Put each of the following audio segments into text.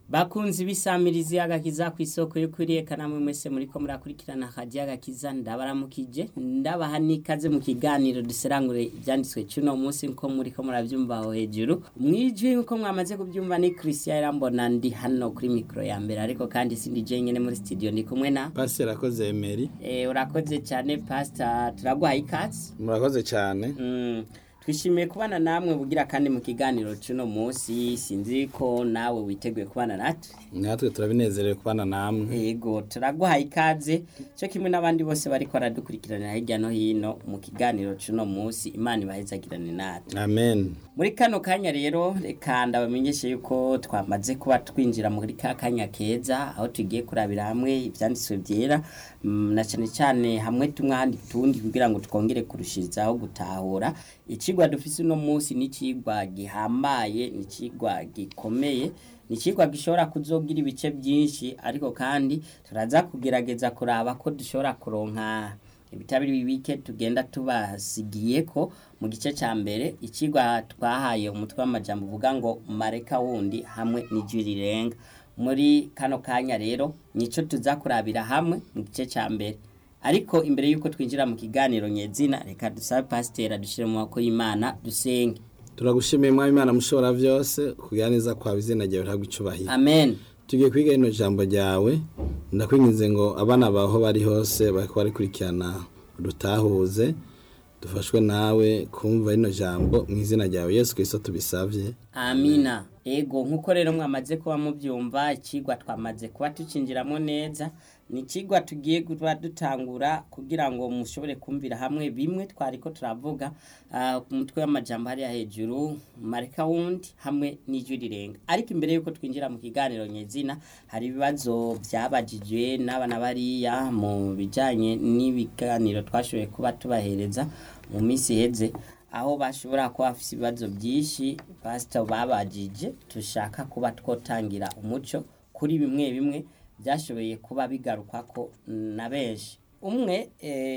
Bakunzi bisamirizi agakiza ku isoko y'ukuri kanamwe mwese muriko murakurikirana akaji agakiza ndabaramukije ndabaha nikaze mu kiganiro duserangure ibyanditswe cyuno munsi nko muriko muravyumva aho hejuru mwijwi nko mwamaze kubyumva ni Christian Irambona ndi hano kuri micro ya mbere ariko kandi sindi jenyene muri studio ndi kumwe na Pastor Rakoze Emery. Urakoze cyane Pastor turagwaye ikaze. Murakoze cyane. Twishimiye kubana namwe bugira kandi mu kiganiro cyuno munsi sinzi ko nawe witeguye kubana natwe turabinezerewe kubana namwe. Yego turaguhaye ikaze cyo kimwe n'abandi bose bari kwaradukurikirana hirya no hino mu kiganiro cyuno munsi Imana ibahezagirane natwe. Amen. Muri kano kanya rero reka ndabamenyeshe yuko twamaze kuba twinjira muri kanya keza aho tugiye kurabira hamwe ibyanditswe byera na cyane cyane hamwe tumwandi tundi kugira ngo twongere kurushirizaho gutahura ikigwa dufise no munsi ni kigwa gihambaye ni kigwa gikomeye ni kigwa gishobora kuzogira ibice byinshi ariko kandi turaza kugerageza kuraba ko dushobora kuronka ibitabiri bibike tugenda tubasigiye ko mu gice ca mbere ikigwa twahaye umutwe w'amajambo uvuga ngo mareka wundi hamwe n'ijwi rirenga muri kano kanya rero nico tuza kurabira hamwe mu gice ca mbere ariko imbere yuko twinjira mu kiganiro nyezina reka dusabe pasiteri dushire mu maboko y'Imana dusenge. Turagushimiye mwami Imana mushobora byose kugira neza kwa bizina ryawe ntagwicubahira. Amen. Tugiye kwiga ino jambo ryawe ndakwinginze ngo abana baho bari hose bariko barikurikirana dutahuze dufashwe nawe kumva ino jambo mu izina ryawe Yesu Kristo tubisavye. Amina. Ego nkuko rero mwamaze kuba mubyumva ikigwa twamaze kuba tucinjiramo neza ni ikigwa tugiye kuba dutangura kugira ngo mushobore kumvira hamwe bimwe twariko turavuga ku mutwe w'amajambo hari hejuru mareka wundi hamwe n'ijwi rirenga ariko imbere yuko twinjira mu kiganiro nyezina hari ibibazo byabajijwe n'abana bariya mu bijanye n'ibiganiro twashoboye kuba tubahereza mu minsi heze aho bashobora kuba bafite ibibazo byinshi pastor babajije tushaka kuba twotangira umuco kuri bimwe bimwe byashoboye kuba bigaruka ko na benshi umwe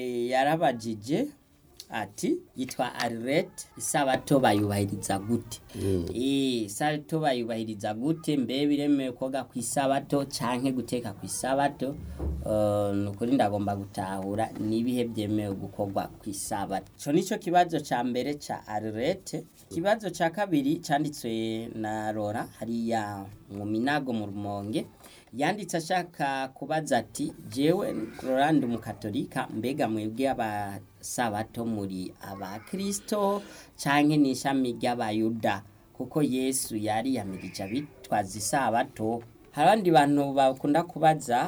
yarabajije ati yitwa Arlette isabato bayubahiriza gute isabato bayubahiriza gute mbe biremewe koga ku isabato canke guteka ku isabato nukuri ndagomba gutahura nibihe byemewe gukorwa ku isabato cyo nico kibazo ca mbere ca Arlette. Kibazo ca kabiri canditswe na Rora hariya mu Minago mu Rumonge yanditse ashaka kubaza ati jewe Rolando umukatolika mbega mwebwe abasabato muri abakristo canke n'ishami ry'abayuda kuko Yesu yari yamirije abitwaza isabato. Harandi bantu bakunda kubaza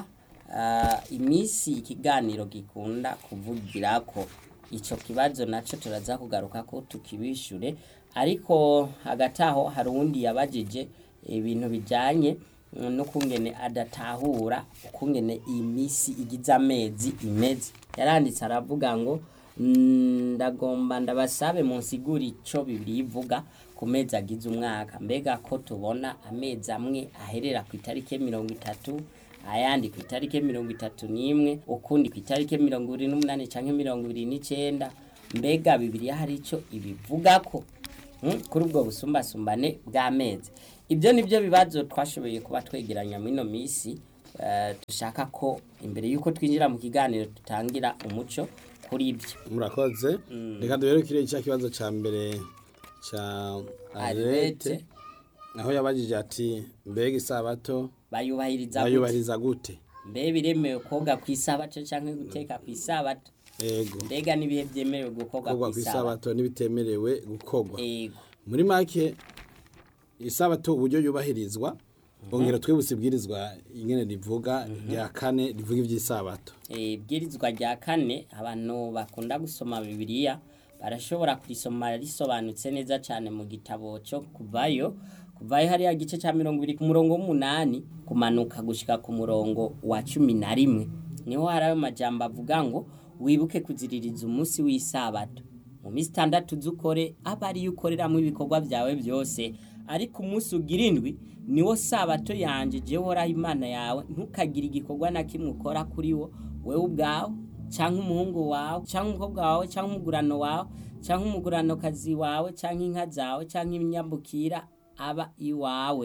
imisi ikiganiro gikunda kuvugirako ico kibazo naco turaza kugaruka ko tukibishure ariko hagataho hari undi yabajije ibintu bijanye no kungene adatahura kungene imisi igize amezi imeze yaranditse aravuga ngo ndagomba ndabasabe munsiguri ico Bibiliya ivuga ku mezi agize umwaka mbega ko tubona amezi amwe aherera ku itariki 30 ayandi ku itariki 31 ukundi ku itariki 28 canke 29 mbega Bibiliya hari ico ibivuga ko kuri ubwo busumbasumbane bw'amezi. Ibyo nibyo bibazo twashoboye kuba twegeranya muri no misi dushaka ko imbere yuko twinjira mu kiganiro tutangira umuco kuri ibyo. Murakoze. Reka duherekire icya kibazo ca mbere ca Arlette aho yabajije ati mbega isabato bayubahiriza gute mbe biremewe koga ku isabato canke guteka ku isabato. Ego. Mbega nibihe byemerewe gukorwa ku isabato nibitemerewe gukorwa. Ego. Muri make isabato uburyo yubahirizwa bongera twebutse ibwirizwa ingene rivuga rya kane rivuga iby'isabato. Ibwirizwa rya kane abantu bakunda gusoma Bibiliya barashobora kurisoma risobanutse neza cyane mu gitabo cyo kuvayo hari igice cya 20 ku murongo w'8 kumanuka gushika ku murongo wa 11 niho hari amajambo avuga ngo wibuke kuziririza umunsi w'isabato mu minsi 6 zukore abari ukoreramo ibikorwa byawe byose ariko umunsi ugirindwi niwo sabato yanje je horaho Imana yawe ntukagire igikorwa na kimwe ukora kuri wo wewe ubwawe canke umuhungu wawe canke umukobwa wawe canke umugurano wawe canke umugurano kazi wawe canke inka zawe canke ibinyambukira aba iwawe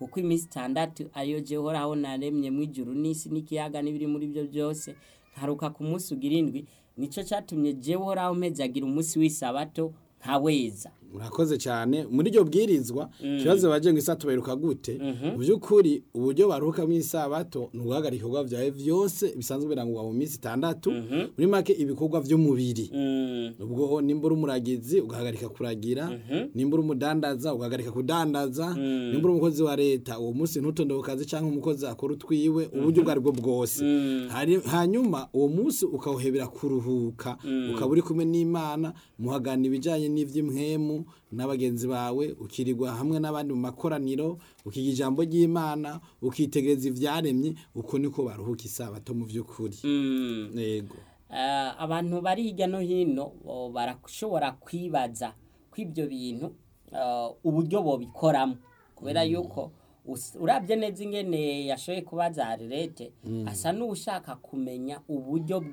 kuko iminsi 6 ariyo Jehoraho naremye mu ijuru n'isi n'ikiyaga n'ibiri muri byo byose, nkaruka ku munsi ugira indwi. Nico catumye Jehoraho mpezagira umunsi w'isabato nkaweza. Murakoze cyane muri iryo bwirizwa. Kibazo baje ngo isabato baheruka gute? Mu by'ukuri uburyo baruhuka mu isabato n'uguhagarika ibikorwa byawe byose bisanzwe birangwa mu minsi 6, muri make ibikorwa by'umubiri. Ubwo nimbura umuragizi ugahagarika kuragira, nimbura umudandaza ugahagarika kudandaza, nimbura umukozi wa leta uwo munsi ntutonde ku kazi cyangwa umukozi akora utwiwe, uburyo bwari bwo bwose. Hanyuma uwo munsi ukawuhebera kuruhuka, ukaburi kumwe n'Imana muhagana ibijanye n'ivy'imhemu n'abagenzi bawe, ukirirwa hamwe n'abandi mu makoraniro, ukiga ijambo ry'Imana, ukitegereza ivyaremye. Uko niko baruhuka isabato mu vy'ukuri. Yego. Abantu bari hirya no hino barashobora kwibaza kw'ibyo bintu uburyo bobikoramo, kubera yuko urabye neza ingene yashoye kubaza Arlette, asa n'ushaka kumenya uburyo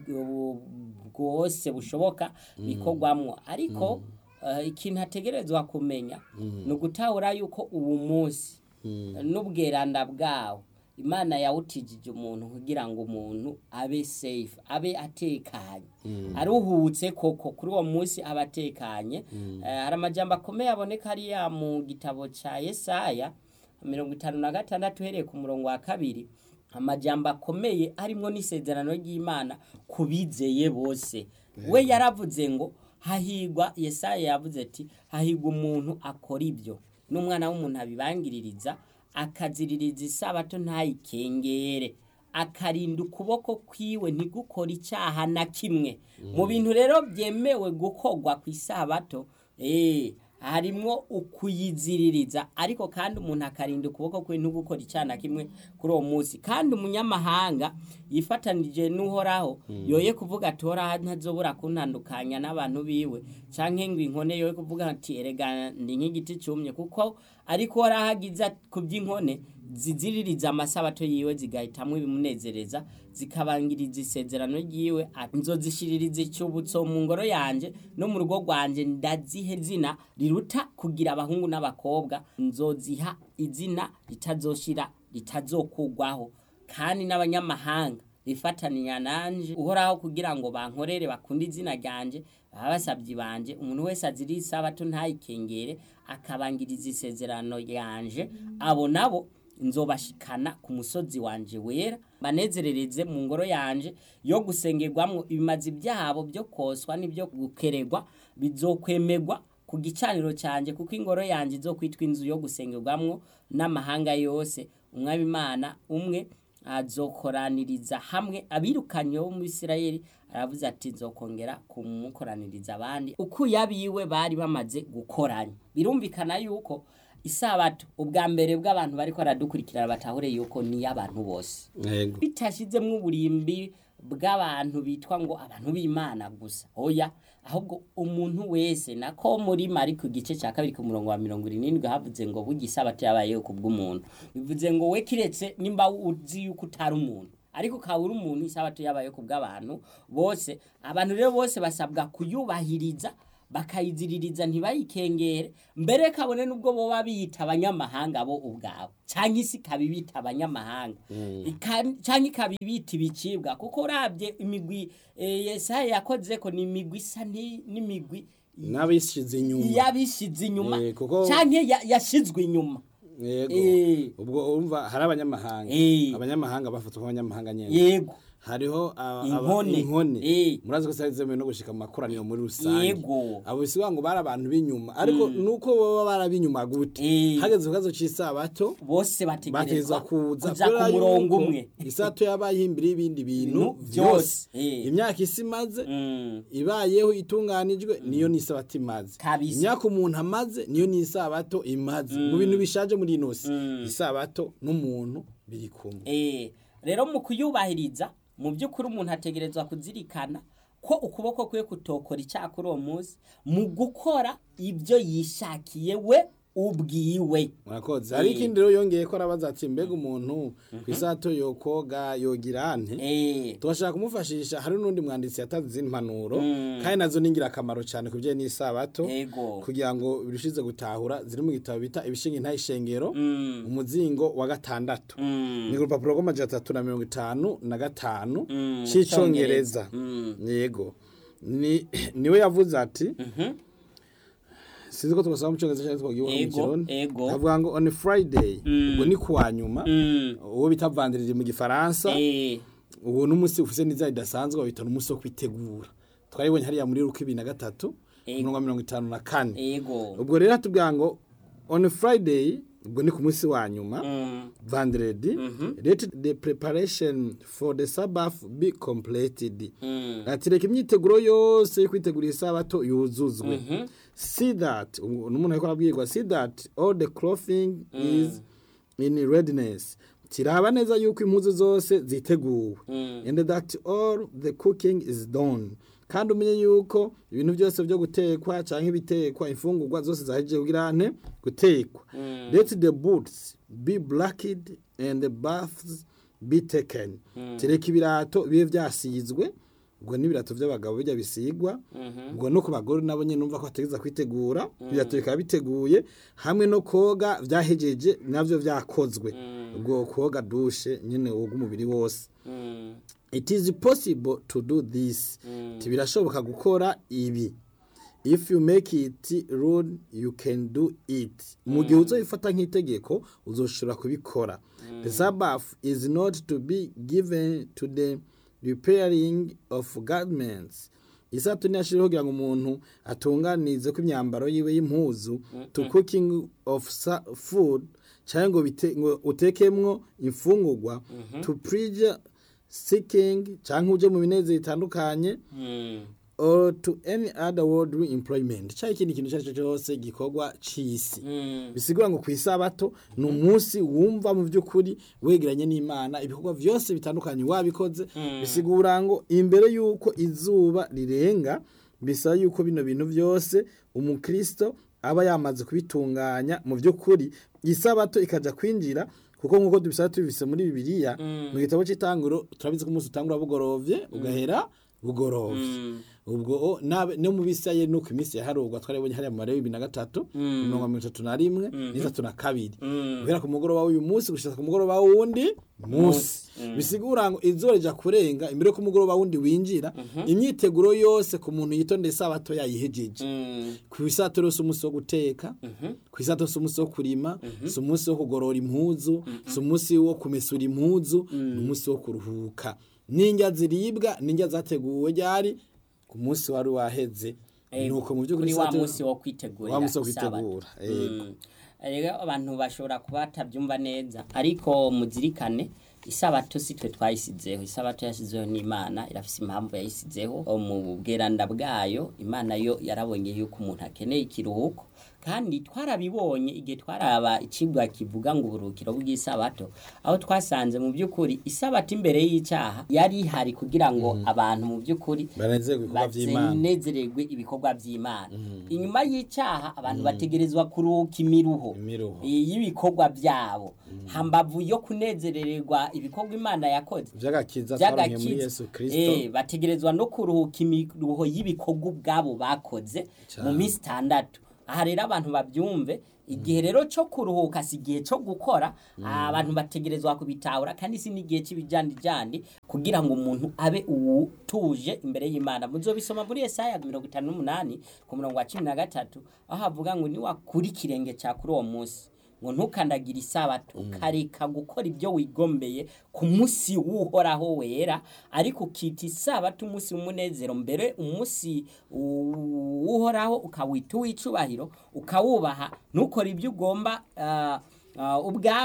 bwose bushoboka bikorwamwo, ariko ikintu ategerezwa kumenya ni ugutahura yuko ubu munsi n'ubweranda bwawo Imana yawutijije umuntu kugira ngo umuntu abe safe, abe atekanye, aruhutse koko kuri uwo munsi abatekanye. Hari amajambo akomeye aboneka hariya mu gitabo ca Yesaya 56 uhereye ku murongo wa 2, amajambo akomeye harimo n'isezerano ry'Imana kubizeye bose. We yaravuze ngo hahigwa, Yesaya yavuze ati hahigwa umuntu akora ibyo n'umwana w'umuntu abibangiririza, akaziririza isabato ntayikengere, akarinda ukuboko kwiwe ntigukora icyaha na kimwe. Mu bintu rero byemewe gukorwa ku isabato harimo ukuyiziririza, ariko kandi umuntu akarinda ukuboko kwe ntugukora icyaha na kimwe kuri uwo munsi. Kandi umunyamahanga yifatanije n'Uhoraho yoye kuvuga ati Uhoraho ntazobura kuntandukanya n'abantu biwe, canke ngo inkone yoye kuvuga ati erega ndi nk'igiti cyumye, kuko ariko Uhoraho agiza ku by'inkone ziziririza amasabato yiwe zigahitamwe ibimunezereza, zikabangiriza isezerano ryiwe. Nzozishiririza icyubutso mu ngoro yanje no mu rugo rwanje, ndazihe zina riruta kugira abahungu n'abakobwa, nzoziha izina ritazoshira ritazokugwaho. Kandi n'abanyamahanga bifataninya nanje Uhoraho kugira ngo bankorere bakunde izina ryanje, abasabyi banje. Umuntu wese aziri isabato ntayikengere, akabangiriza isezerano yanje, abo nabo nzobashikana ku musozi wanje wera, banezerereze mu ngoro yanje yo gusengerwamwo. Ibimazi byabo byo koswa n'ibyo gukeregwa bizokwemegwa ku gicaniro cyanje, kuko ingoro yanje izokwitwa inzu yo gusengerwamwo n'amahanga yose. Umwami Imana umwe azokoraniriza hamwe abirukanye bo mu Isirayeli, aravuze ati nzokongera kumukoraniriza abandi uko yabiwe bari bamaze gukoranya. Birumvikana yuko isabato ubwa mbere bw'abantu bariko aradukurikirana batahure yuko ni y'abantu bose, bitashizemwe uburimbi bw'abantu bitwa ngo abantu b'Imana gusa. Oya, ahubwo umuntu wese. Nako muri Mariko gice cya 2 ku murongo wa 70 havuze ngo bugisabato yabayeho kubw'umuntu. Bivuze ngo we kiretse nimba uzi yuko utari umuntu, ariko kabura umuntu, isabato yabayeho kubw'abantu bose. Abantu rero bose basabwa kuyubahiriza, bakayiziririza ntibayikengere, mbere kabone nubwo bo babita abanyamahanga bo ubwabo, canke isi kabibita abanyamahanga, canke kabibita ibicibwa. Kuko urabye imigwi Yesaya yakoze ko ni imigwi isa n'imigwi n'abishize inyuma, yabishize inyuma canke yashizwe inyuma. Yego. Ubwo urumva hari abanyamahanga, abanyamahanga bafatwa nk'abanyamahanga nyene. Yego. Hariho inkone. Murazi ko sazemewe no gushika mu makoraniro muri rusange. Abo bisiwa ngo bari abantu b'inyuma, ariko nuko baba barabinyuma gute, hageze ukazo cy'isabato bose bategezwa kuza ku murongo umwe. Isato yabaye imbere y'ibindi bintu byose. Imyaka isimaze ibayeho itunganijwe, niyo ni isabato imaze. Imyaka umuntu amaze niyo ni isabato imaze. Mu bintu bishaje muri inosi, isabato n'umuntu biri kumwe. Rero mu kuyubahiriza, mu by'ukuri umuntu ategerezwa kuzirikana ko ukuboko kwe kutokora icyaha kuri uwo munsi, mu gukora ibyo yishakiye we ubwiwe. murakoze hari ikindi rero yongeye ko arabaza ati mbega umuntu ku isato yokoga yogira ante tubashaka kumufashisha. hari n'undi mwanditsi yatanze izindi mpanuro kandi nazo ni ingirakamaro cyane ku bijyanye n'isabato kugira ngo birushize gutahura ziri mu gitabo bita ibishinga intayishengero umuzingo wa 6 ni urupapuro rw'amajana 355 cy'icyongereza. yego niwe yavuze ati sinzi ko tubasaba mu cyongereza cyangwa twagiye mu kirundi avuga ngo on Friday ubwo ni kuwa nyuma uwo bita vendredi mu gifaransa uwo n'umunsi ufise n'iza idasanzwe wabita n'umunsi wo kwitegura twaribonye hariya muri Luka 2:53 ubwo rero atubwira ngo on Friday ubwo ni ku munsi wa nyuma vendredi let the preparation for the Sabbath be completed. atireka imyiteguro yose yo kwitegura isabato yuzuzwe. see that umuntu ariko arabwirwa see that all the clothing is in readiness. tiraba neza yuko impuzu zose ziteguwe and that all the cooking is done. kandi umenye yuko ibintu byose byo gutekwa canke ibitekwa imfungurwa zose zahejeje kugira ane gutekwa. let the boots be blacked and the baths be taken. tireka ibirato bibe vyasizwe ubwo n'ibirato by'abagabo bijya bisigwa ubwo no ku bagore nabo nyine numva ko bategeza kwitegura ibirato bikaba biteguye hamwe no koga vyahejeje navyo vyakozwe ubwo koga dushe nyine woga umubiri wose. It is possible to do this. Tibirashoboka gukora ibi. If you make it rule you can do it. Mu gihe uzoifata nk'itegeko uzoshobora kubikora. The Sabbath is not to be given to the repairing of garments. Isato ntiyashiriho kugira ngo umuntu atunganize ko imyambaro yiwe y'impuzu to cooking of food cyangwa ngo utekemwo imfungurwa to preach seeking cyangwa uje mu bineze bitandukanye or to any other worldly employment. Cyari ikindi kintu cyacu cyose gikorwa cisi. Bisigura ngo ku isabato ni umunsi wumva mu by'ukuri wegeranye n'Imana ibikorwa byose bitandukanye wabikoze. Bisigura ngo imbere yuko izuba rirenga bisaba yuko bino bintu byose umukristo aba yamaze kubitunganya mu by'ukuri isabato ikaja kwinjira kuko nkuko dubisaba tubise muri Bibiliya mu gitabo cy'itanguro turabizi ko umunsi utangura bugorovye ugahera bugorovye. ubwo no mu bisaye no ku minsi yaharugwa twaribonye hariya mu Malewi 2:31 n'32 guhera ku mugoroba w'uyu munsi gushika ku mugoroba wundi munsi. bisigura ngo izoreja kurenga imbere ku mugoroba wundi winjira imyiteguro yose ku muntu yitondeye isabato yayihejeje. ku isabato rose umunsi wo guteka ku isabato rose umunsi wo kurima so umunsi wo kugorora impuzu so umunsi wo kumesura impuzu n'umunsi wo kuruhuka. Ninjya ziribwa ninjya zateguwe ryari ku munsi wari waheze nuko mu by'ukuri wa munsi wo kwitegura isabato. Rero abantu bashobora kuba batabyumva neza ariko muzirikane isabato si twe twayisizeho. isabato yasizeho n'Imana irafise impamvu yayisizeho mu bweranda bwayo. Imana yo yarabonye yuko umuntu akeneye ikiruhuko kandi twarabibonye igihe twaraba ikigwa kivuga ngo uburukiro bw'isabato aho twasanze mu by'ukuri isabato imbere y'icyaha yari hari kugira ngo abantu mu by'ukuri banezererwe ibikorwa by'Imana. Inyuma y'icyaha abantu bategerezwa kuruhuka imiruho y'ibikorwa byabo hambavu yo kunezerererwa ibikorwa Imana yakoze by'agakiza twaronke muri Yesu Kristo. Bategerezwa no kuruhuka imiruho y'ibikorwa ubwabo bakoze mu minsi 6. aha rero abantu babyumve igihe rero cyo kuruhuka si igihe cyo gukora. abantu bategerezwa kubitahura kandi si n'igihe cy'ibijandijandi kugira ngo umuntu abe utuje imbere y'Imana. Muzobisoma muri Yesaya 58 ku murongo wa 13 aho havuga ngo ni wakuri kirenge cya kuri uwo munsi ngo ntukandagira isabato ukareka gukora ibyo wigombeye ku munsi w'uhoraho wera ariko ukita isabato umunsi w'umunezero mbere umunsi w'uhoraho ukawita uw'icubahiro ukawubaha ntukora ibyo ugomba ubwawe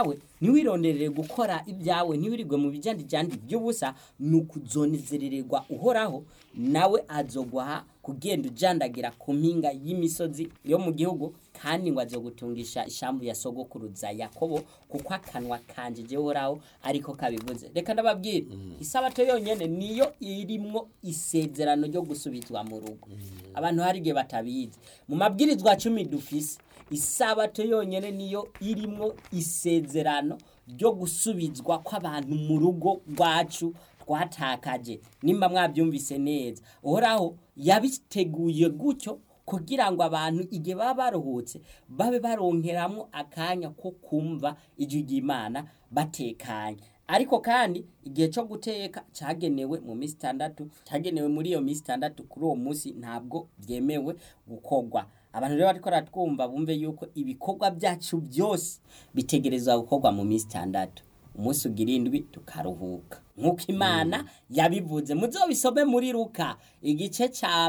ntiwironderere gukora ibyawe ntiwirirwe mu bijandijandi by'ubusa ni ukuzonezerererwa uhoraho nawe azogwaha kugenda ujandagira ku mpinga y'imisozi yo mu gihugu kandi ngo azogutungisha ishambu ya sogokuruza Yakobo kuko akanwa kanje je uhoraho ariko kabivuze. Reka ndababwira isabato yonyene niyo irimwo isezerano ryo gusubizwa mu rugo. Abantu hari igihe batabizi mu mabwirizwa 10 dufise isabato yonyene niyo irimwo isezerano ryo gusubizwa kw'abantu mu rugo rwacu twatakaje. Nimba mwabyumvise neza uhoraho yabiteguye gutyo kugira ngo abantu igihe baba baruhutse babe baronkeramwo akanya ko kumva ijwi ry'Imana batekanye. Ariko kandi igihe cyo guteka cyagenewe mu minsi 6 cyagenewe muri iyo minsi 6 kuri uwo munsi ntabwo byemewe gukorwa. Abantu rero bariko ratwumva bumve yuko ibikorwa byacu byose bitegerezwa gukorwa mu minsi 6. Umunsi ugira 7 tukaruhuka nkuko Imana yabivuze. Muzobisome muri Luka igice ca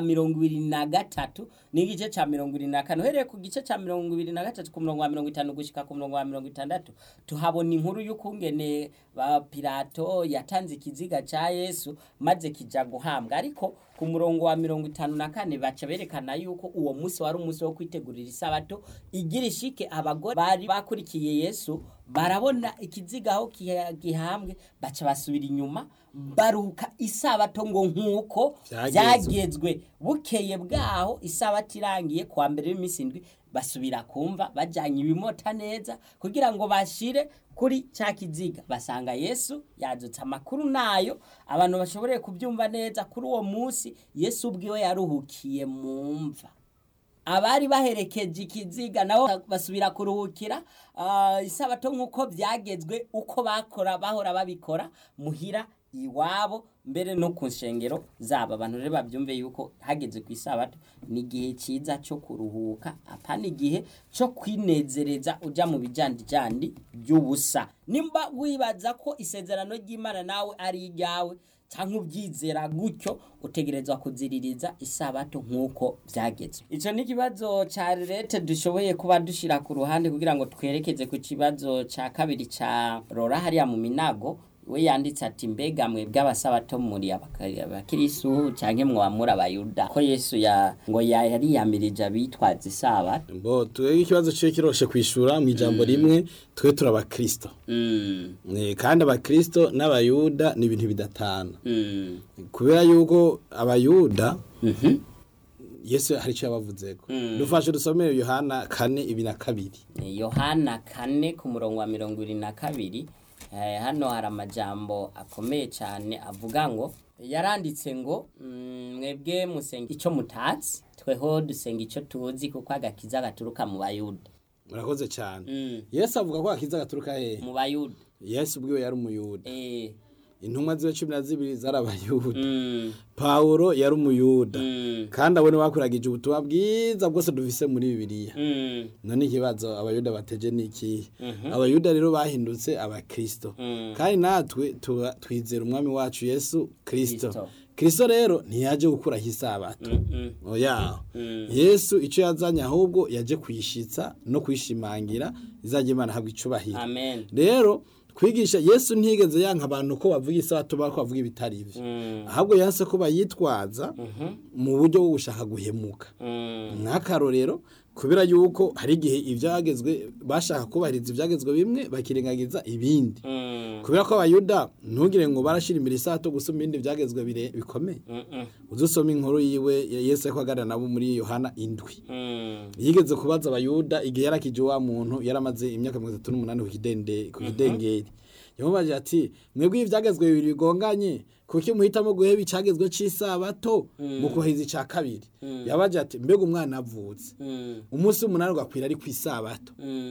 23 n'igice ca 24 uhereye ku gice ca 23 ku murongo wa 50 gushika ku murongo wa 60 tuhabona inkuru y'ukungene ba Pilato yatanze ikiziga ca Yesu maze kija guhambwa. Ariko ku murongo wa 54 baca berekana yuko uwo munsi wari umunsi wo kwitegurira isabato igira ishike. Abagore bari bakurikiye Yesu barabona ikiziga aho gihambwe baca basubira inyuma baruka isabato ngo nkuko byagezwe. Bukeye bwaho isabato irangiye kwa mbere y'imisi 7 basubira kumva bajanye ibimota neza kugira ngo bashire kuri cya kiziga basanga Yesu yazutse. Amakuru nayo abantu bashoboreye kubyumva neza kuri uwo munsi Yesu ubwiwe yaruhukiye mu mva. Abari baherekeje ikiziga nabo basubira kuruhukira isabato nkuko byagezwe uko bahora babikora muhira iwabo mbere no ku nshengero zabo. Abantu rero babyumve yuko hageze ku isabato ni igihe cyiza cyo kuruhuka apana igihe cyo kwinezereza uja mu bijandijandi by'ubusa. Nimba wibaza ko isezerano ry'Imana nawe ari iryawe cyangwa ubyizera gutyo utegerezwa kuziririza isabato nkuko byagezwe. Ico ni kibazo ca leta dushoboye kuba dushira ku ruhande kugira ngo twerekeze ku kibazo ca kabiri ca Rora hariya mu Minago. We yanditse ati mbega mwe bw'abasabato muri abakirisu canke mwamura abayuda ko Yesu ngo yari yamirije abitwaza isabato. Mbo twege ikibazo cyo kiroshe kwishura mu ijambo rimwe twe turabakristo. Kandi abakristo n'abayuda ni ibintu bidatana. Kubera yuko abayuda Yesu hari cyo yabavuzeko. Dufashe dusomere Yohana 4:2. Yohana 4 ku murongo wa 22. Hano hari amajambo akomeye cyane avuga ngo yaranditse ngo mwebwe musenga icyo mutatsi tweho dusenga icyo tuzi kuko agakiza gaturuka mu bayuda. Murakoze cyane. Yesu avuga ko agakiza gaturuka he? Mu bayuda. Yesu ubwiwe yari umuyuda. Intumwa ziwe 12 zarabayuda. Paulo yari umuyuda. Kandi abone bakuragije ubutumwa bwiza bwose dufise muri Bibiliya. None ikibazo abayuda bateje niki? Abayuda rero bahindutse abakristo. Kandi natwe twizera umwami wacu Yesu Kristo. Kristo rero ntiyaje gukura hisabato. Oya. Yesu ico yazanye ahubwo yaje kwishitsa no kwishimangira izaje Imana habwa icubahiro. Amen. Rero kwigisha Yesu ntigeze yanka abantu ko bavuga isabato bako bavuga ibitari ivyo. Ahubwo yanse ko bayitwaza mu buryo bwo gushaka guhemuka. Nkakarorero kubera yuko hari igihe ivyagezwe bashaka kubahiriza ivyagezwe bimwe bakirengagiza ibindi. Kubera ko abayuda ntugire ngo barashira imbere isabato gusoma ibindi vyagezwe bikomeye. Uzusoma inkuru yiwe Yesu yakwagana nabo muri Yohana 7. Yigeze kubaza abayuda igihe yarakije wa muntu yaramaze imyaka 38 ku kidengeri. Yamubaje ati mwebwe ivyagezwe bibiri bigonganye kuki muhitamo guheba icagezwe c'isabato mu kuhiza ica kabiri. Yabaje ati mbega umwana avutse umunsi umunani ugakwira ari kwisabato.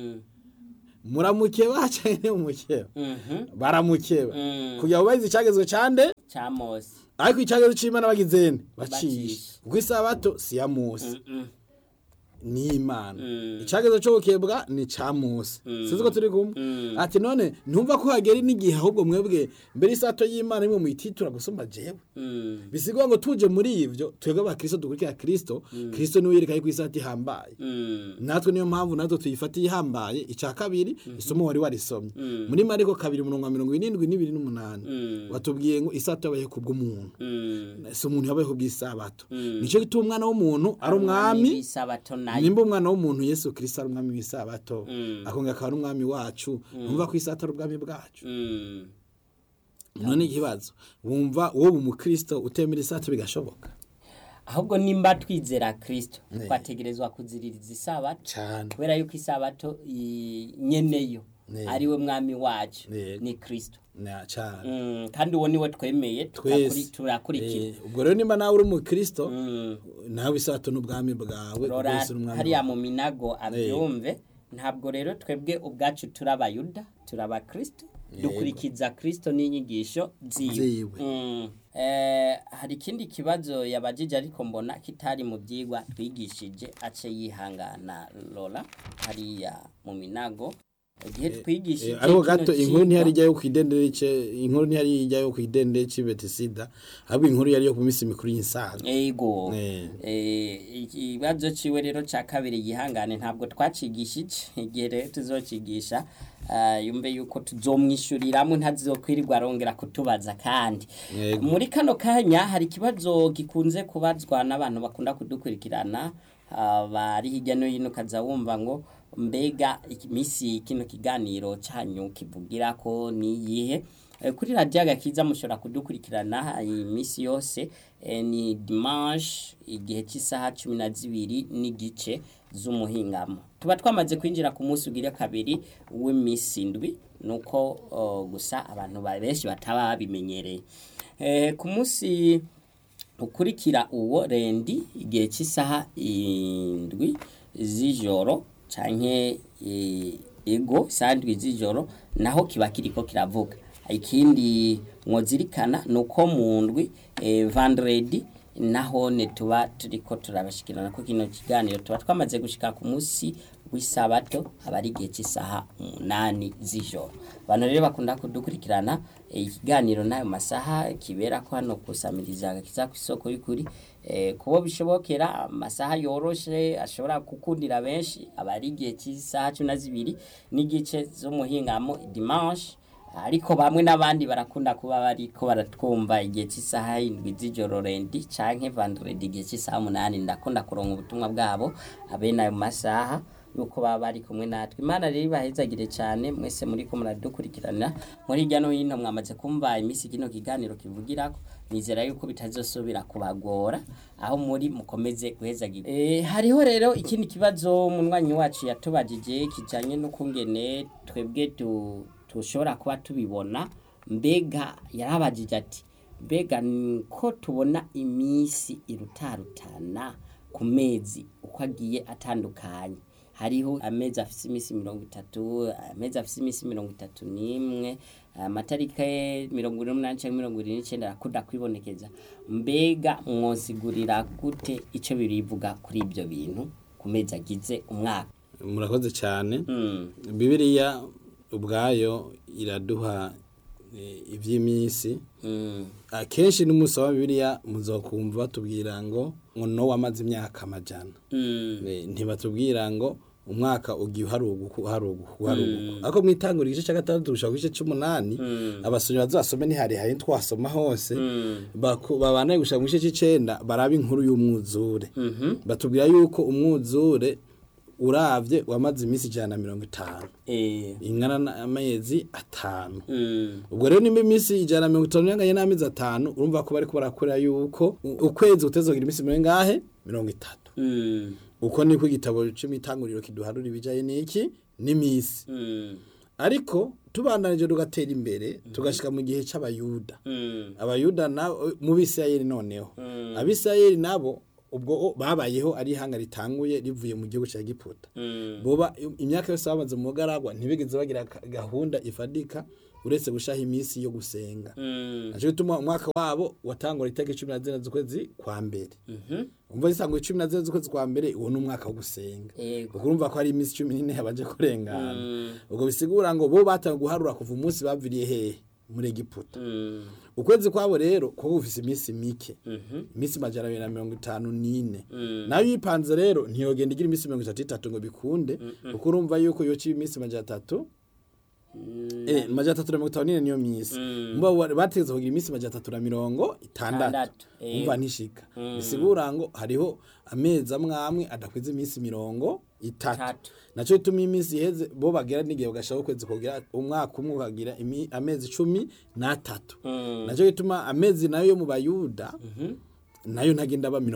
Muramukeba cyane umukeba. Baramukeba kugira ngo bahize icagezwe cande ca Mose. Ariko icagezwe c'Imana bagizene bacisha kuko isabato si ya Mose. ni Imana icageze cyo gukebwa ni ca Mose sinzi ko turi kumwe ati none ntumva ko hagera n'igihe ahubwo mwebwe mbere isato y'Imana imwe muyititura gusumba jewe bisigwa ngo tuje muri ivyo twebwe abakristo dukurikira Kristo niwe yereka ko isato ihambaye natwe niyo mpamvu natwe tuyifatiye ihambaye ica kabiri isomo wari warisomye muri Mariko 2:72-8 watubwiye ngo isato yabaye kubw'umuntu so umuntu yabaye kubw'isabato nico gituma umwana w'umuntu ari umwami nimba umwana w'umuntu Yesu Kristo ari umwami w'isabato akonga akaba ari umwami wacu numva ko isato ari ubwami bwacu none ikibazo wumva uwo umukristo utemera isato bigashoboka ahubwo nimba twizera Kristo twategerezwa kuziririza isabato kubera yuko isabato nyeneyo ariwe mwami wacu ni Kristo kandi uwo niwe twemeye turakurikira ubwo rero nimba nawe uri umukristo nawe isabato n'ubwami bwawe hariya mu minago abyumve ntabwo rero twebwe ubwacu turabayuda turabakristo dukurikiza Kristo n'inyigisho ziwe hari ikindi kibazo yabajije ariko mbona kitari mu byigwa twigishije ace yihangana Lola hariya mu minago igihe twigishije ariko gato inkuru ntihari ijyayo kwidendere Betisida ahubwo inkuru yari yo ku minsi mikuru y'insaga yego ikibazo ciwe rero ca kabiri yihangane ntabwo twacigishije igihe rero tuzokigisha yumve yuko tuzomwishuriramwe ntazokwirirwa arongera kutubaza kandi muri kano kanya hari ikibazo gikunze kubazwa n'abantu bakunda kudukurikirana bari hirya no hino kaza wumva ngo mbega imisi kino kiganiro cyanyu kivugira ko niyihe kuri radio Agakiza mushobora kudukurikirana imisi yose ni dimanche igihe cy'isaha 12 n'igice z'umuhingamo tuba twamaze kwinjira ku munsi ugira kabiri w'imisi ndwi nuko gusa abantu benshi bataba babimenyereye ku munsi ukurikira uwo rendi igihe cy'isaha 7 z'ijoro canke ego sandwi z'ijoro naho kiba kiriko kiravuga ikindi mwozirikana nuko mu ndwi vendredi naho ne tuba turiko turabashikirana ko kino kiganiro tuba twamaze gushika ku munsi w'isabato abari gihe cy'isaha 8 z'ijoro bano rero bakunda kudukurikirana ikiganiro nayo masaha kibera ko hano kusamiriza Agakiza ku isoko y'ukuri kubo bishobokera amasaha yoroshe ashobora gukundira benshi abari gihe cy'isaha 12 n'igice zo muhingamo dimanche ariko bamwe n'abandi barakunda kuba bariko baratwumva igihe cy'isaha 7 z'ijoro rendi canke vendredi igihe cy'isaha 8 ndakunda kuronka ubutumwa bwabo abena ayo masaha yuko baba bari kumwe natwe Imana rero bahezagire cyane mwese muri ko muradukurikirana muri hirya no hino mwamaze kumva imisi kino kiganiro kivugirako nizera yuko bitazosubira kubagora aho muri mukomeze guhezagira hariho rero ikindi kibazo munwanyi wacu yatubajije kijanye no kungene twebwe tushobora kuba tubibona mbega yarabajije ati mbega ko tubona imisi irutarutana ku mezi uko agiye atandukanye hariho amezi afise imisi 30 amezi afise imisi 31 amatarika 28-29 akuda kwibonekeza mbega mwosigurira gute ico birivuga kuri ibyo bintu ku mezi agize umwaka murakoze cyane Bibiliya ubwayo iraduha ivy'imisi akenshi n'umunsi wa Bibiliya muzokumva batubwira ngo no wamaze imyaka amajana ntibatubwira ngo umwaka ugiye haruguku ako mwitangura igice cya 6 gushaka igice 8 abasomyi bazasome ni hari twasoma hose babanaye gushaka mu gice c'9 baraba inkuru y'umwuzure batubwira yuko umwuzure uravye wamaze imisi 150 ingana amezi 5 ubwo rero nimba imisi 150 yanganye n'amezi 5 urumva ko bari ko barakora yuko ukwezi utezogira imisi ngahe 30 uko niko igitabo cy'imitanguriro kiduharura ibijaye n'iki n'imisi ariko tubandanije tugatera imbere tugashika mu gihe c'abayuda abayuda na mu Bisirayeli noneho abisirayeli nabo ubwo babayeho ari ihanga ritanguye rivuye mu gihugu cya Egiputa boba imyaka yose bamaze mu bugaragwa ntibigeze bagira gahunda ifadika uretse gushaha iminsi yo gusenga naco bituma umwaka wabo watangura itariki 14 z'ukwezi kwa mbere umva isango 14 z'ukwezi kwa mbere uwo n'umwaka wo gusenga urumva ko hari iminsi 14 yabaje kurengana ubwo bisigura ngo bo batanga guharura kuva umunsi baviriye hehe muri Egiputa ukwezi kwabo rero ko gufise iminsi mike iminsi 254 nayo ipanze rero ntiyogenda igira iminsi 33 ngo bikunde kuko urumva yuko yoci iminsi 300 354 niyo minsi mba bateze kugira iminsi 360 umva ntishika bisigura ngo hariho amezi amwe adakwiza iminsi 30 naco ituma iminsi iheze bo bagera n'igihe bagashaka ukwezi kugira umwaka umwe ukagira amezi 13 naco ituma amezi nayo yo mu bayuda nayo ntagenda ba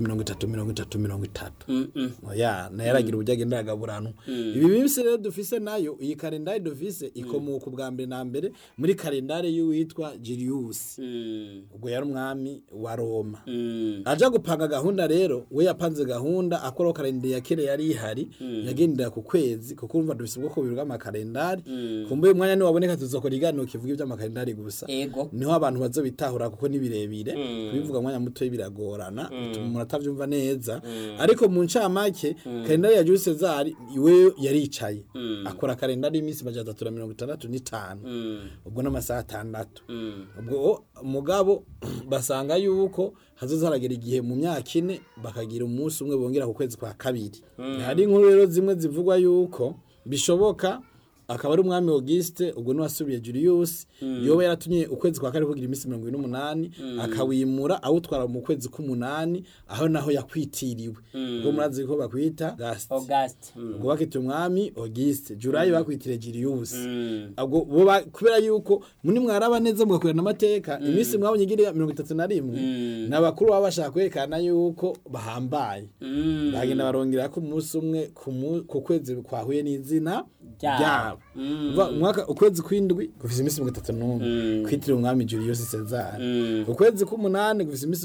30 oya nayaragira ubujagenda yagaburano ibi bimse rero dufise nayo iyi kalendari dufise ikomoka ubwa mbere na mbere muri kalendari y'uwitwa Julius ubwo yari umwami wa Roma aja gupanga gahunda rero we yapanze gahunda akora kalendari ya kere yari ihari yagendera ku kwezi kuko urumva dufise ubwoko bubiri bw'amakalendari kumbe umwanya ni waboneka tuzokora igano kivuga iby'amakalendari gusa niho abantu bazobitahura kuko ni birebire kubivuga umwanya muto biragorana bituma umuntu atavyumva neza ariko mu ncamake kalendari ya Jules Cesar iwe yaricaye akora kalendari y'imisi 365 ubwo n'amasaha 6 ubwo mugabo basanga yuko hazozaragera igihe mu myaka 4 bakagira umunsi umwe bongera ku kwezi kwa kabiri hari inkuru rero zimwe zivugwa yuko bishoboka akaba ari umwami Auguste ubwo n'wasubiye Julius yoba yaratumye ukwezi kwa kare kugira iminsi 28 akawimura awutwara mu kwezi k'umunani aho naho yakwitiriwe ubwo murazi ko bakwita Auguste ubwo bakita umwami Auguste July bakwitire Julius ubwo kubera yuko muri mwaraba neza mugakorana amateka iminsi mwabonye igira 31 n'abakuru baba bashaka kwerekana yuko bahambaye bagenda barongera ko umunsi umwe ku kwezi kwahuye n'izina ryabo umwaka ukwezi kw'indwi gufise iminsi 31 kwitira umwami Julius Caesar ukwezi k'umunani gufise iminsi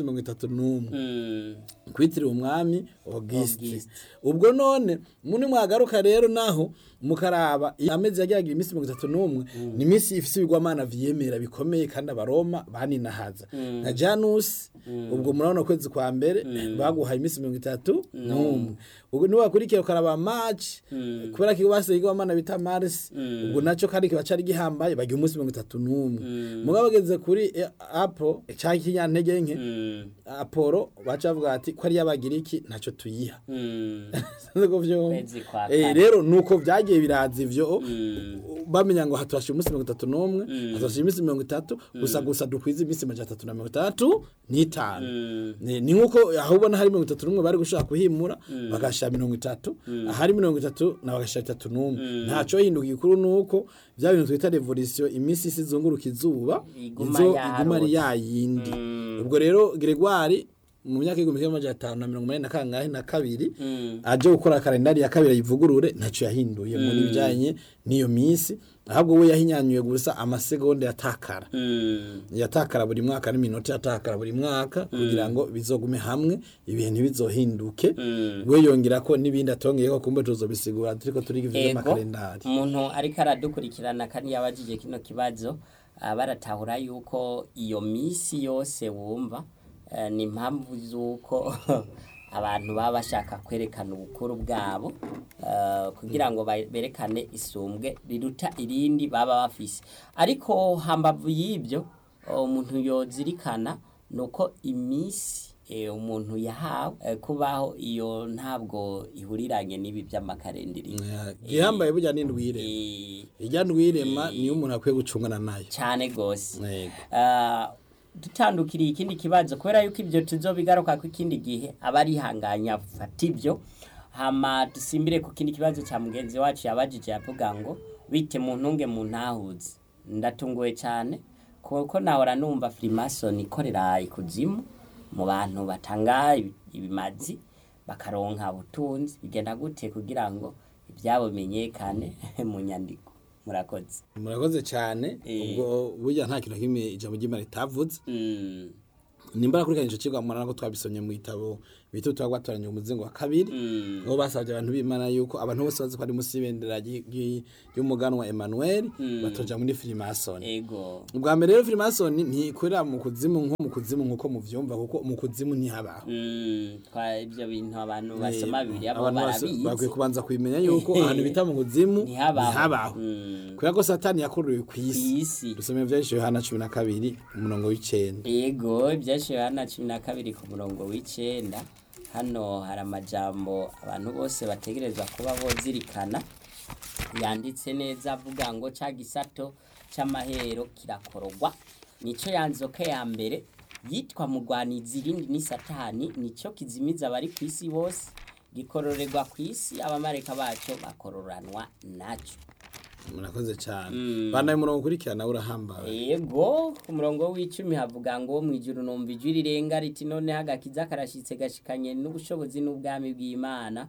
31 kwitira umwami Auguste ubwo none muri mwagaruka rero naho mukaraba amezi yagiragira iminsi 31 ni iminsi ifise ibigwamana vyemera bikomeye kandi abaroma baninahaza nka Janus ubwo murabona kwezi kwa mbere baguhaye iminsi 31 ubwo ni wakurikira ukaraba March kubera ko base igwamana bita Mars ubwo naco kandi kibacari gihambaye bagiye umunsi 31 mugabo bageze kuri Apollo cyangwa ikinyantege nke Apollo bacavuga ati ko ari yabagiriki naco tuyiha rero nuko vyagiye biraza ivyo bamenya ngo hatwashye umunsi 31 hatwashye iminsi 30 gusa dukwiza iminsi 335 ni nkuko aho ubona hari 31 bari gushaka kuhimura bagasha 30 ahari 30 na bagasha 31 ntaco hinduka ikuru nuko bya bintu twita revolution iminsi isizunguruka izuba izo iguma ari yayindi ubwo rero Gregoire mu myaka 1582 na kabiri aje gukora kalendari ya kabiri yivugurure ntaco yahinduye mu bijanye niyo minsi ahubwo we yahinyanyuye gusa amasegonda yatakara buri mwaka n'iminota yatakara buri mwaka kugira ngo bizogume hamwe ibintu bizohinduke we yongera ko nibindi atongeye ko kumbe tuzobisigura turiko turiga ivyo makalendari umuntu ariko aradukurikirana kandi yabajije kino kibazo baratahura yuko iyo misi yose wumva ni impamvu z'uko abantu baba bashaka kwerekana ubukuru bwabo kugira ngo berekane isumbwe riruta irindi baba bafise ariko hambavu y'ibyo umuntu yozirikana nuko imisi umuntu yahawe kubaho iyo ntabwo ihuriranye n'ibi by'amakarendiri gihambaye burya n'indwire ijya ndwirema niyo umuntu akwiye gucungana nayo cyane gose dutandukiriye ikindi kibazo kubera yuko ibyo tuzobigaruka ku ikindi gihe abarihanganya fata ibyo hama dusimbire ku kindi kibazo cya mugenzi wacu yabajije yavuga ngo bite mu ntunge mu ntahuze ndatunguwe cyane kuko nahora numva Freemason ikorera ikuzimu mu bantu batanga ibimazi bakaronka ubutunzi bigenda gute kugira ngo ibyabo menyekane mu nyandiko murakoze cyane ubwo burya nta kintu kimwe ijambo ry'Imana ritavuze nimba akurikiranye ico cigwa murana ko twabisomye mu gitabo bita twagwatoranye umuzingo wa kabiri aho basabye abantu b'Imana yuko abantu bose bazi ko ari musi y'ibendera y'umuganwa Emmanuel batoja muri Freemason. Ego. Ubwa mbere rero Freemason ntikorera mu kuzimu nkuko muvyumva kuko mu kuzimu ntihabaho. Kwa ibyo bintu abantu basoma bibiri abo barabizi. Bakwiye kubanza kwimenya yuko ahantu bita mu kuzimu ntihabaho. Kubera ko Satani yakorewe kw'isi. Dusome ivyanditswe Yohana 12 umurongo w'9. Ego ivyanditswe Yohana 12 ku murongo w'9. Hano hari amajambo abantu bose bategerezwa kuba bozirikana yanditse neza avuga ngo ca gisato c'amahero kirakorogwa nico yanzoka ya mbere yitwa mugwanizi irindi ni Satani nico kizimiza abari kw'isi bose gikororerwa kw'isi abamareka baco bakororanwa naco. Murakoze cyane. Bana murongo kurikirana urahambaye. Yego ku murongo w'10 havuga ngo mwijuru numva ijwi rirenga riti none hagakiza karashitse gashikanye n'ubushobozi n'ubwami bw'Imana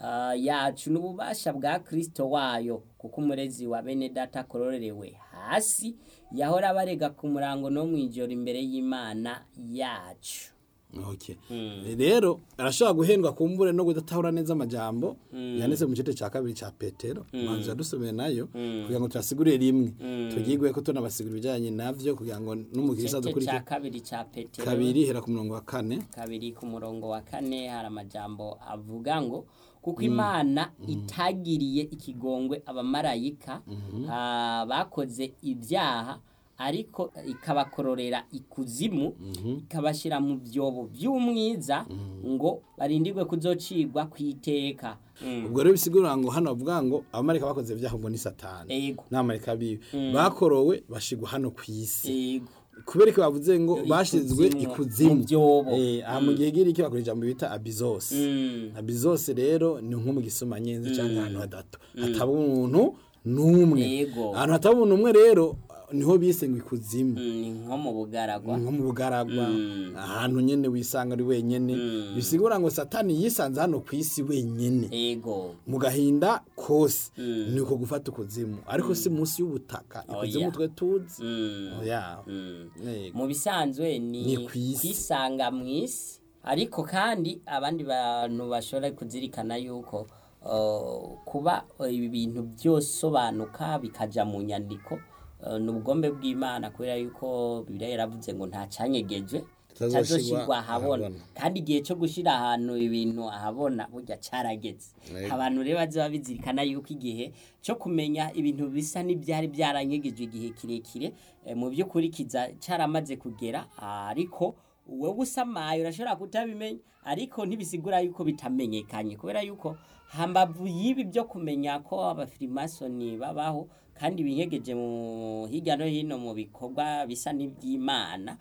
yacu n'ububasha bwa Kristo wayo kuko umurezi wa bene data kororerewe hasi yahora barega ku murango no mwijoro imbere y'Imana yacu. Okay. Rero arashobora guhendwa kumbure no kudatahura neza amajambo yanditse mu gice cya kabiri cya Petero manzi yadusomeye nayo kugira ngo turasigure rimwe tugigwe ko tunabasigura ibijanye navyo kugira ngo n'umukirisa dukurikira kabiri cya Petero kabiri hera ku murongo wa 4 kabiri ku murongo wa 4 hari amajambo avuga ngo kuko Imana itagiriye ikigongwe abamarayika bakoze ibyaha ariko ikabakororera ikuzimu ikabashira mu byobo by'umwiza ngo barindirwe kuzocigwa kwiteka. Ubwo rero bisigura ngo hano bavuga ngo abamarika bakoze ibyaha ngo ni Satani n'abamarika bibi bakorowe bashigwa hano kw'isi kubera ko bavuze ngo bashizwe ikuzimu mu gihe giri iki bakoresha mu bita abizos. Abizos rero ni nko mu gisoma nyenzi cyangwa ahantu hadato hataba umuntu numwe ahantu hataba umuntu umwe rero niho bise ngo ikuzimu nko mu bugaragwa ahantu nyene wisanga ari wenyene bisigura ngo Satani yisanze hano kw'isi wenyene mu gahinda kose niko gufata ukuzimu ariko si munsi y'ubutaka ikuzimu twe tuzi mu bisanzwe ni kwisanga mw'isi ariko kandi abandi bantu bashobora kuzirikana yuko kuba ibi bintu byosobanuka bikaja mu nyandiko n'ubugombe bw'Imana kubera yuko Bibiliya yaravuze ngo nta canyegeje tazoshirwa ahabona kandi igihe cyo gushira ahantu ibintu ahabona burya carageze. Abantu rero baza bizirikana yuko igihe cyo kumenya ibintu bisa n'ibyari byaranyegejwe igihe kirekire mu by'ukuri kiza caramaze kugera ariko wewe usamaye urashobora kutabimenya ariko ntibisigura yuko bitamenyekanye kubera yuko hambavu yibi byo kumenya ko abafrimasoni babaho kandi binyegeje mu hirya no hino mu bikorwa bisa n'iby'Imana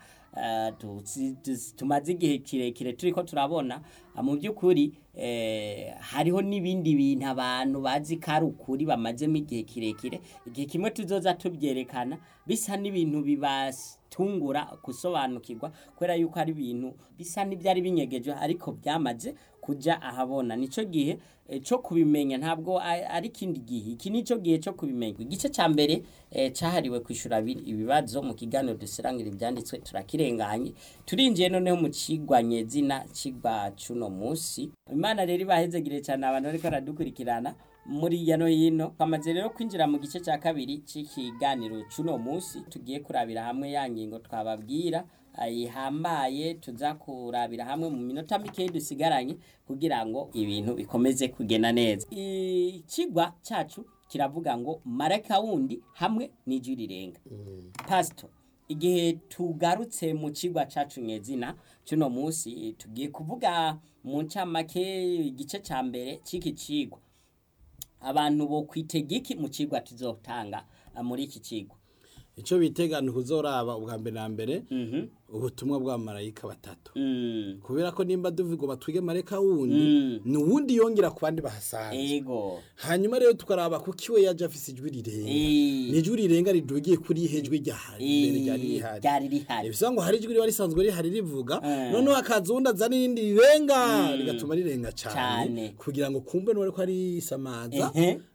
tumaze igihe kirekire turiko turabona mu by'ukuri hariho n'ibindi bintu abantu bazi karukuri bamazemo igihe kirekire igihe kimwe tuzoza tubyerekana bisa n'ibintu bibatungura gusobanukirwa kubera yuko ari ibintu bisa n'ibyari binyegeje ariko byamaze kuja ahabona nico gihe cyo kubimenya ntabwo ari kindi gihe iki nico gihe cyo kubimenya igice ca mbere cahariwe kwishura ibibazo mu kiganiro dusirangira ibyanditswe turakirenganye turinjiye noneho mu cigwanye zina cigwa cuno musi Imana rero bahezegire cyane abantu ariko aradukurikirana muri yano hino twamaze rero kwinjira mu gice cya kabiri c'ikiganiro cuno musi tugiye kurabira hamwe ya ngingo twababwira ayihambaye tuza kurabira hamwe mu minota mike dusigaranye kugira ngo ibintu bikomeze kugenda neza. Ikigwa cyacu kiravuga ngo maraka wundi hamwe n'ijwi rirenga. Pastor igihe tugarutse mu kigwa cyacu nyezina cuno musi tugiye kuvuga mu ncamake igice cya mbere c'iki cigwa abantu bo kwitegiki mu cigwa tuzotanga muri iki cigwa. Ico bitegana kuzoraba ubwa mbere na mbere ubutumwa bwa marayika batatu kubera ko nimba duvuga batwige marayika wundi ni wundi yongera ku bandi bahasanze hanyuma rero tukaraba ko kiwe yaje afise ijwi rirenga ni ijwi rirenga ridugiye kuri hejwi ryari rihari bisango hari ijwi risanzwe rihari rivuga none akazunda zana irindi rirenga rigatuma rirenga cyane kugira ngo kumbe nore ko ari samaza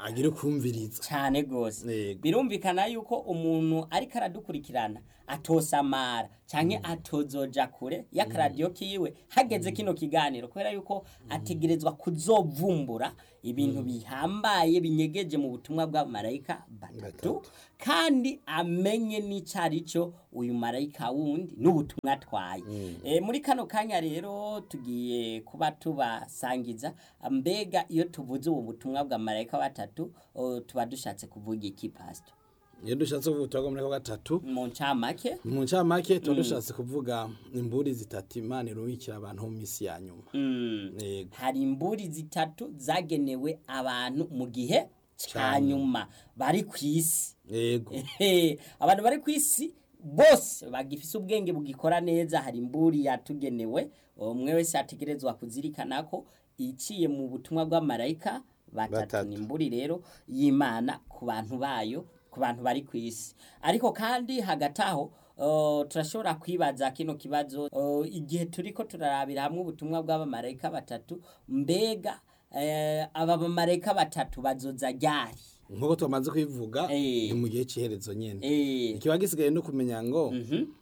agira ukumviriza cyane gose Yego. birumvikana yuko umuntu ariko aradukurikirana atosamara canke atozoja kure y'akaradiyo kiwe hageze kino kiganiro kubera yuko ategerezwa kuzovumbura ibintu bihambaye binyegeje mu butumwa bwa marayika batatu kandi amenye n'icarico uyu marayika wundi n'ubutumwa atwaye muri kano kanya rero tugiye kuba tubasangiza mbega iyo tuvuze ubu butumwa bwa marayika batatu tuba dushatse kuvuga iki pastor iyo dushatse kuvuga ubutumwa bwa gatatu mu ncamake mu ncamake tuba dushatse kuvuga imburi zitatu Imana irubikira abantu mu misi ya nyuma Yego. hari imburi zitatu zagenewe abantu mu gihe ca nyuma bari ku isi Yego. abantu bari ku isi bose bagifise ubwenge bugikora neza hari imburi yatugenewe umwe wese ategerezwa kuzirikana ko iciye mu butumwa bw'amarayika batatu ni imburi rero y'Imana ku bantu bayo ku bantu bari ku isi ariko kandi hagati aho turashobora kwibaza kino kibazo igihe turiko turarabira hamwe ubutumwa bw'abamarayika batatu mbega aba bamarayika batatu bazoza ryari nkuko twamaze kwivuga ni mu gihe cy'iherezo nyene ikiba gisigaye no kumenya ngo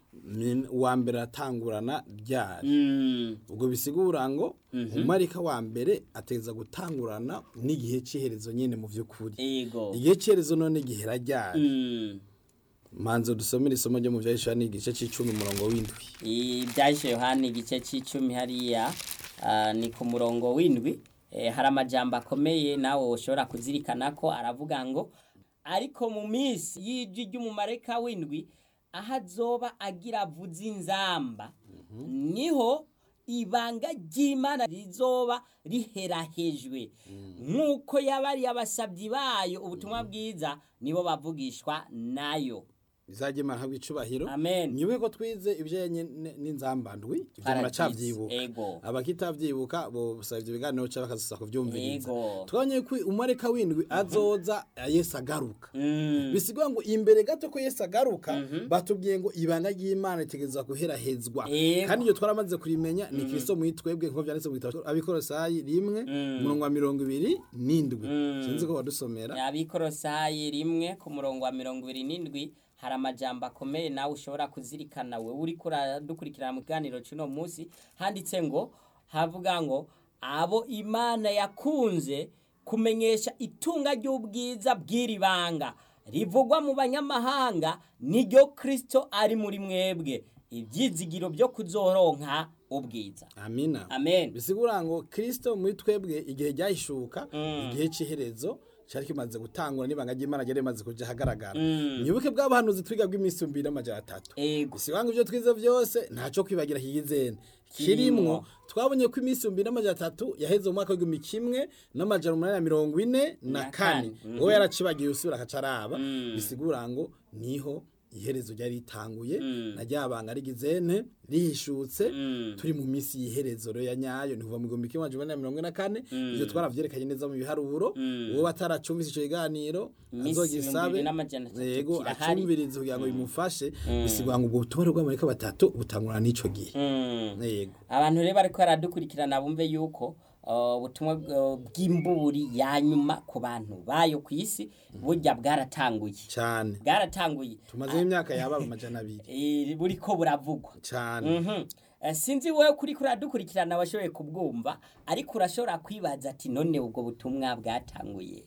wa mbere atangurana ryari ubwo bisigura ngo umarika wa mbere ateza gutangurana n'igihe cy'iherezo nyene mu vy'ukuri igihe cy'iherezo none gihera ryari manzo dusomera isomo ryo mu vya Yohana igice c'icumi murongo w'indwi ibya Yohana igice c'icumi hariya ni ku murongo w'indwi hari amajambo akomeye nawe ushobora kuzirikana ko aravuga ngo ariko mu minsi y'ijwi ry'umumarayika w'indwi aho azoba agira avuze inzamba niho ibanga ry'Imana rizoba riherahejwe nk'uko yabari abasabyi bayo ubutumwa bwiza nibo bavugishwa nayo izajye Imana habwa icubahiro amen nyuwe ko twize ibyenye n'inzambandwi ibyo muracavyibuka abakitavyibuka bo busaba ibyo biganiro cyo bakazisa kuvyumviriza twanye ko umareka w'indwi azoza Yesu agaruka bisigwa ngo imbere gato ko Yesu agaruka batubwiye ngo ibanga ry'Imana itegeza guherahezwa kandi iyo twaramaze kurimenya ni Kristo mwitwebwe nko byanditse mu gitabo Abikorosayi 1:27 sinzi ko badusomera Abikorosayi 1 ku murongo wa 27 hari amajambo akomeye nawe ushobora kuzirikana we uri dukurikirana mu kiganiro cy'uno munsi handitse ngo havuga ngo abo Imana yakunze kumenyesha itunga ry'ubwiza bw'iribanga rivugwa mu banyamahanga niryo Kristo ari muri mwebwe ibyizigiro byo kuzoronka ubwiza amina amen bisigura ngo Kristo muri twebwe igihe ryahishuka igihe cy'iherezo cyari kimaze gutangura nibanga ry'Imana ryari maze kuja hagaragara nyibuke bw'abahanuzi twiga bw'imisi 2:3 bisibanga ibyo twize byose ntaco kwibagira higizene kirimwo twabonye ko imisi 2:3 yaheze mu mwaka w'1844 wowe yaracibagiye usubira akacaraba bisigura ngo niho iherezo ryari ritanguye na ryabanga rigizene rihishutse turi mu misi yiherezo ro ya nyayo ni kuva mu 1944 ivyo twaravyerekanye neza mu biharuro uwo bataracumvise ico kiganiro azogisabe yego acumvirize kugira ngo bimufashe bisigwa ngo ubwo butumwa bw'amarayika batatu butangurana n'ico gihe yego abantu rero bariko baradukurikirana bumve yuko ubutumwa bw'imburi ya nyuma ku bantu bayo ku isi burya bwaratanguye cyane bwaratanguye tumaze imyaka yaba 200 buriko buravugwa cyane sinzi wowe kuri kuradukurikirana washoboye kubwumva ariko urashobora kwibaza ati none ubwo butumwa bwatanguye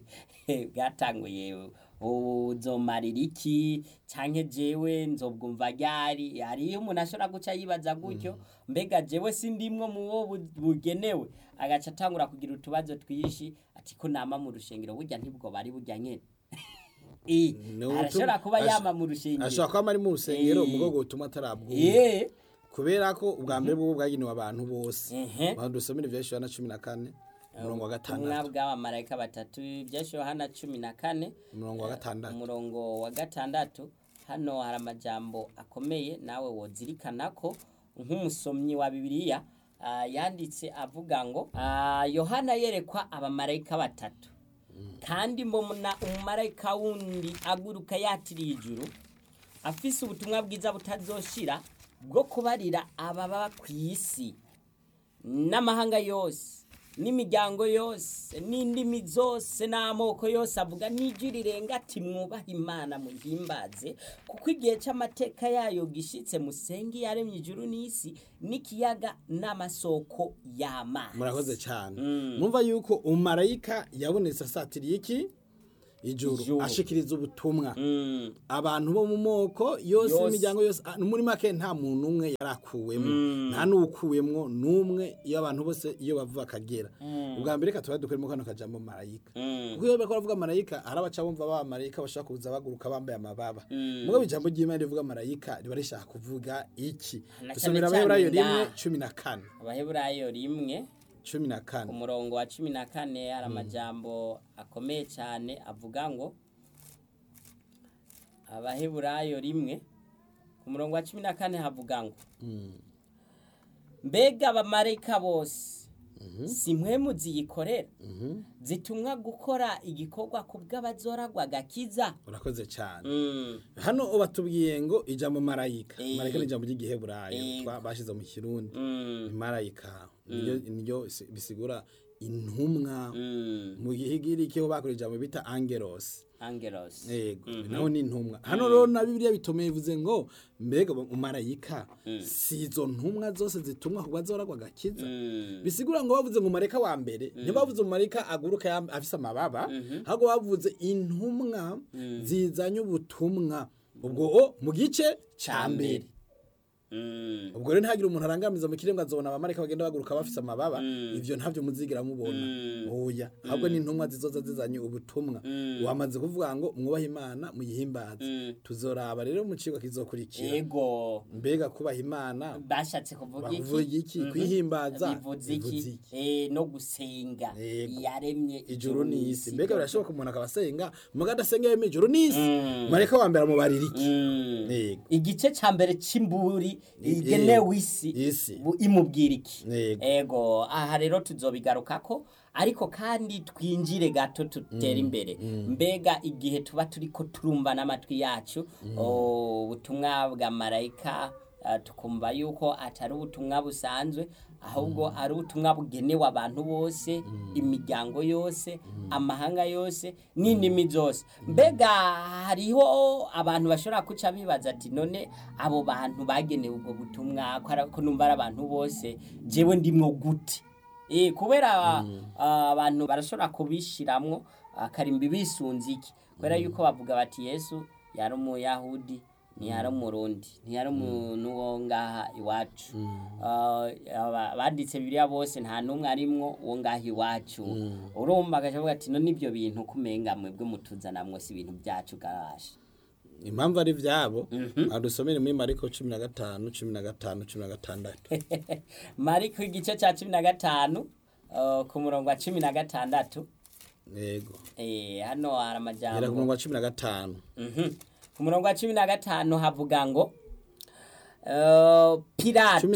uzomarira iki canke jewe nzobwumva ryari hariyo umuntu ashobora guca yibaza gutyo mbega jewe sindimwo mu wo bugenewe agaca atangura kugira utubazo twishi ati ko nama mu rushengero burya ntibwo bari burya nyene arashobora kuba yama mu rushengero ashobora kuba ari mu rusengero mugo gutuma atarabwo kubera ko ubwa mbere bwo bwaginewe abantu bose badusomera ivya Yohana 14 umurongo wa 6 mwabwa abamarayika batatu ivya Yohana 14 umurongo wa 6 hano hari amajambo akomeye nawe wozirikana ko nk'umusomyi wa Bibiliya yanditse avuga ngo Yohana yerekwa abamarayika batatu kandi mbona umumarayika wundi aguruka yatiriye ijuru afise ubutumwa bwiza butazoshira bwo kubarira ababa ku isi n'amahanga yose n'imiryango yose n'indimi zose n'amoko yose avuga n'ijwi rirenga ati mwubahe Imana muhimbaze kuko igihe cy'amateka yayo gishitse musenge yaremye ijuru n'isi n'ikiyaga n'amasoko y'amazi. Murakoze cyane. Mwumva yuko umarayika yabonetse asatiriye iki ijuru ashikiriza ubutumwa abantu bo mu moko yose imiryango yose muri make nta muntu umwe yarakuwemo nta nukuwemwo numwe iyo abantu bose iyo bavuga akagera ubwa mbere ka dukuremo kano kajambo marayika kuko iyo bakora bavuga marayika arabaca bumva ba marayika bashaka kuza baguruka bambaye amababa mugabo ijambo ry'Imana rivuga marayika riba rishaka kuvuga iki dusomera Abaheburayo 1:14 Abaheburayo 1:14 umurongo wa 14 hari amajambo akomeye cyane avuga ngo Abaheburayo 1 ku murongo wa 14 havuga ngo mbega abamarayika bose si mpwemu ziyikorera zitumwa gukora igikorwa ku bw'abazoragwa agakiza. Urakoze cyane. Hano ubatubwiye ngo ijambo marayika marayika ni ijambo ry'Igiheburayo bashize mu Kirundi marayika niyo bisigura intumwa mu gihigirike ho bakora ijambo bita angelos yego naho ni intumwa. Hano rero na Bibiliya bitomeye bivuze ngo mbega umarayika sizo ntumwa zose zitumwa ku bazoragwa agakiza bisigura ngo bavuze ngo marayika wa mbere ntibavuze umarayika aguruka afise amababa ahubwo bavuze intumwa zizanye ubutumwa ubwo mu gice ca mbere. Ubwo rero ntagira umuntu arangamiza mu kiremwa azobona abamarayika bagenda baguruka bafise amababa ivyo ntavyo muzigira mubona oya ahubwo ni intumwa zizoza zizanye ubutumwa wamaze kuvuga ngo mwubahe Imana muyihimbaze tuzoraba rero mu cigwa kizokurikira yego mbega kubaha Imana bashatse kuvuga iki kwihimbaza bivuze iki no gusenga yaremye ijuru n'isi mbega birashoboka umuntu akabasenga mugada asenga yemeye ijuru n'isi marayika wa mbere amubarira iki yego igice ca mbere c'imburi igenewe isi imubwira iki ego aha rero tuzobigarukako ariko kandi twinjire gato tutera imbere mbega igihe tuba turiko turumva n'amatwi yacu ubutumwa bwa marayika tukumva yuko atari ubutumwa busanzwe ahubwo ari ubutumwa bugenewe abantu bose imiryango yose amahanga yose n'indimi zose mbega hariho abantu bashobora kuca bibaza ati none abo bantu bagenewe ubwo butumwa ko numva ari abantu bose jewe ndimwo gute kubera abantu barashobora kubishiramwo akarimbi bisunze iki kubera yuko bavuga bati Yesu yari umuyahudi ntiyari umurundi ntiyari umuntu wo ngaha iwacu banditse Bibiliya bose nta numwe arimwo wo ngaha iwacu urumva agacavuga ati no nivyo bintu kumenga mwebwe mutuzanamwo si ibintu byacu garashe impamvu ari vyabo adusomere muri Mariko 15:15-16 Mariko igice ca 15 ku murongo wa 16 yego hano hari amajambo ku murongo wa 15 ku murongo wa 15 havuga ngo Pilato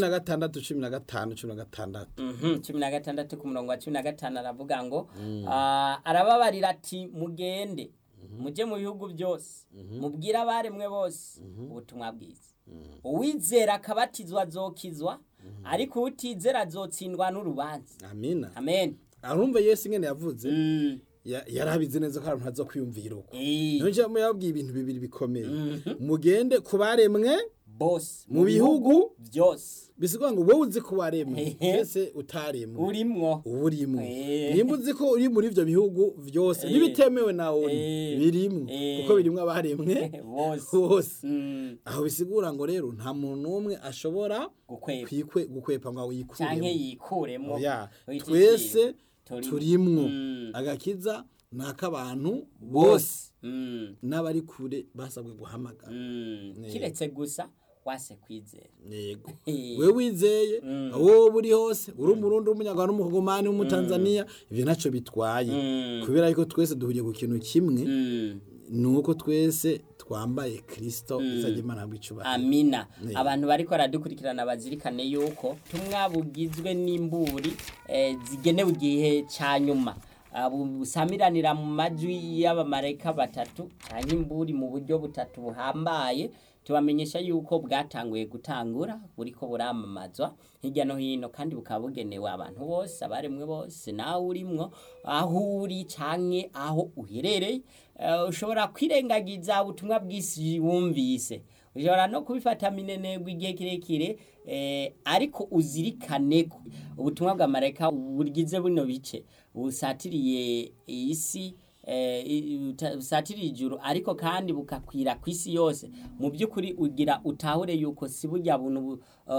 16 ku murongo wa 16 aravuga ngo arababarira ati mugende muje mu bihugu byose mubwira abaremwe bose ubutumwa bwiza uwizera akabatizwa azokizwa ariko utizera azotsindwa n'urubanza. Amina amen. Arumva Yesu ingene yavuze yarabize neza ko abantu hazo kwiyumvira uko nje mu yabwiye ibintu bibiri bikomeye mugende kubaremwe bose mu bihugu byose bisigwa ngo wowe uzi ko waremwe ese utaremwe urimwo nimba uzi ko uri muri ivyo bihugu byose nibitemewe nawe birimwo kuko birimwo abaremwe bose aho bisigura ngo rero nta muntu numwe ashobora gukwepa ngo yikuremwo twese turimwo agakiza n'akabantu bose n'abari kure basabwe guhamagara kiretse gusa wase kwizera yego wewe wizeye wowe buri hose uri umurundi umunyarwanda n'umukongomani w'umutanzania ivyo naco bitwaye kubera yuko twese duhuriye ku kintu kimwe nuko twese twambaye Kristo izaje Imana bwicubahiro. Amina. Abantu bariko baradukurikirana bazirikane yuko tumwabugizwe n'imburi zigenewe igihe cyanyuma busamiranira mu majwi y'abamarayika batatu canke imburi mu buryo butatu buhambaye tubamenyesha yuko bwatanguye gutangura buriko buramamazwa hirya no hino kandi bukaba bugenewe abantu bose abaremwe bose nawe urimwo aho uri canke aho uherereye. Ushobora kwirengagiza ubutumwa bw'isi wumvise, ushobora no kubifata minenegwa igihe kirekire, ariko uzirikane ko ubutumwa bwa marayika bugize buno bice busatiriye isi, busatiriye ijuru, ariko kandi bukakwira kw'isi yose. Mu by'ukuri ugira utahure yuko si burya buntu